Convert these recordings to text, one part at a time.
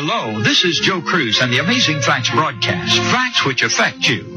Hello, this is Joe Cruz and the Amazing Facts broadcast, facts which affect you.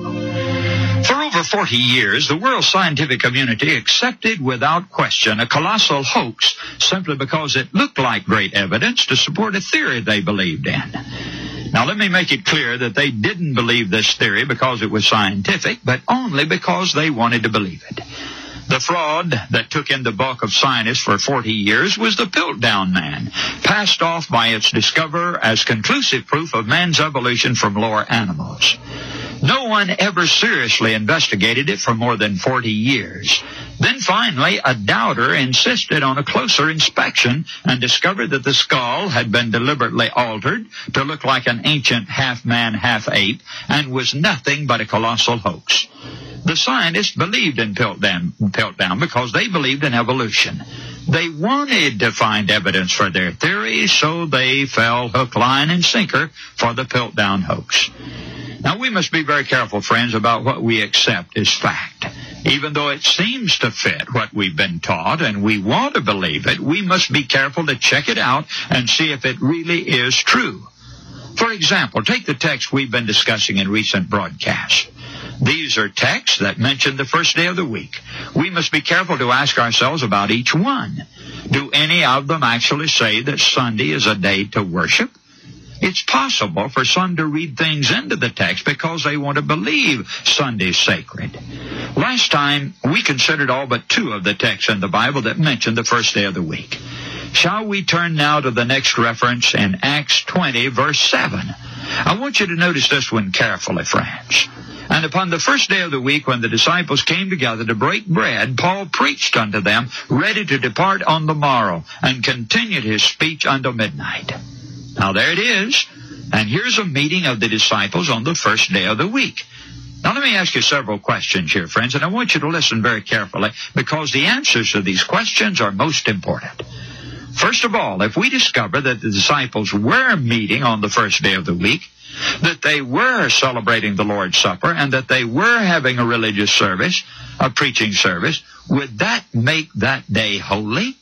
For over 40 years, the world scientific community accepted without question a colossal hoax simply because it looked like great evidence to support a theory they believed in. Now, let me make it clear that they didn't believe this theory because it was scientific, but only because they wanted to believe it. The fraud that took in the bulk of scientists for 40 years was the Piltdown Man, passed off by its discoverer as conclusive proof of man's evolution from lower animals. No one ever seriously investigated it for more than 40 years. Then finally, a doubter insisted on a closer inspection and discovered that the skull had been deliberately altered to look like an ancient half-man, half-ape and was nothing but a colossal hoax. The scientists believed in Piltdown because they believed in evolution. They wanted to find evidence for their theory, so they fell hook, line, and sinker for the Piltdown hoax. Now, we must be very careful, friends, about what we accept as fact. Even though it seems to fit what we've been taught and we want to believe it, we must be careful to check it out and see if it really is true. For example, take the text we've been discussing in recent broadcasts. These are texts that mention the first day of the week. We must be careful to ask ourselves about each one. Do any of them actually say that Sunday is a day to worship? It's possible for some to read things into the text because they want to believe Sunday's sacred. Last time, we considered all but two of the texts in the Bible that mention the first day of the week. Shall we turn now to the next reference in Acts 20, verse 7? I want you to notice this one carefully, friends. And upon the first day of the week, when the disciples came together to break bread, Paul preached unto them, ready to depart on the morrow, and continued his speech until midnight. Now there it is. And here's a meeting of the disciples on the first day of the week. Now let me ask you several questions here, friends, and I want you to listen very carefully because the answers to these questions are most important. First of all, if we discover that the disciples were meeting on the first day of the week, that they were celebrating the Lord's Supper, and that they were having a religious service, a preaching service, would that make that day holy?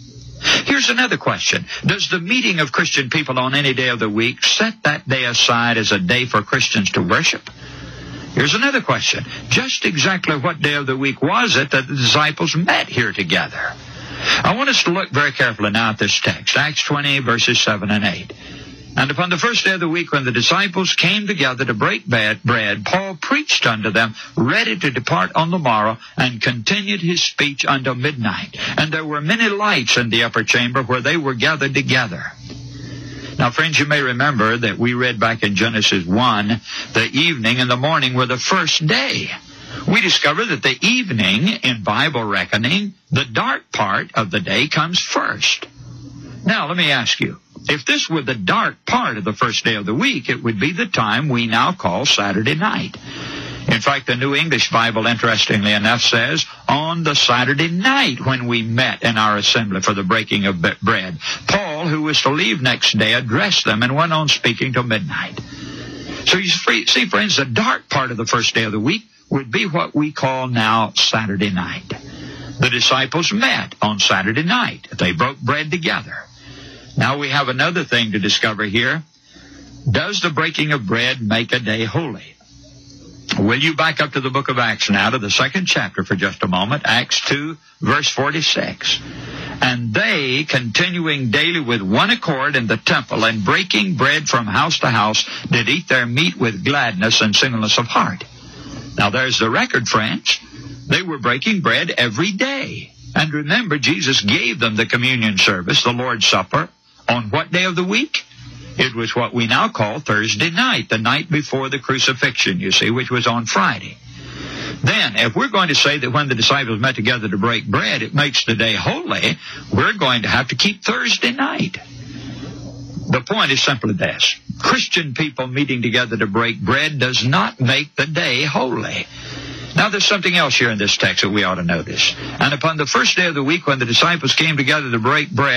Here's another question. Does the meeting of Christian people on any day of the week set that day aside as a day for Christians to worship? Here's another question. Just exactly what day of the week was it that the disciples met here together? I want us to look very carefully now at this text, Acts 20, verses 7 and 8. And upon the first day of the week, when the disciples came together to break bread, Paul preached unto them, ready to depart on the morrow, and continued his speech until midnight. And there were many lights in the upper chamber where they were gathered together. Now, friends, you may remember that we read back in Genesis 1, the evening and the morning were the first day. We discover that the evening, in Bible reckoning, the dark part of the day comes first. Now, let me ask you, if this were the dark part of the first day of the week, it would be the time we now call Saturday night. In fact, the New English Bible, interestingly enough, says, on the Saturday night when we met in our assembly for the breaking of bread, Paul, who was to leave next day, addressed them and went on speaking till midnight. So you see, friends, the dark part of the first day of the week would be what we call now Saturday night. The disciples met on Saturday night. They broke bread together. Now we have another thing to discover here. Does the breaking of bread make a day holy? Will you back up to the book of Acts now, to the 2nd chapter for just a moment, Acts 2, verse 46. And they, continuing daily with one accord in the temple and breaking bread from house to house, did eat their meat with gladness and singleness of heart. Now there's the record, friends. They were breaking bread every day. And remember, Jesus gave them the communion service, the Lord's Supper, on what day of the week? It was what we now call Thursday night, the night before the crucifixion, you see, which was on Friday. Then, if we're going to say that when the disciples met together to break bread, it makes the day holy, we're going to have to keep Thursday night. The point is simply this. Christian people meeting together to break bread does not make the day holy. Now, there's something else here in this text that we ought to notice. And upon the first day of the week, when the disciples came together to break bread,